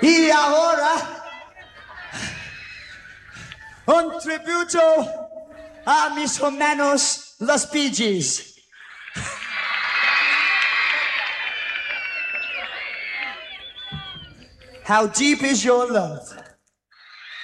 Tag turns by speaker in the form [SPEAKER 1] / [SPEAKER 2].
[SPEAKER 1] Y ahora, un tributo a mis hermanos los Bee Gees. How deep is your love?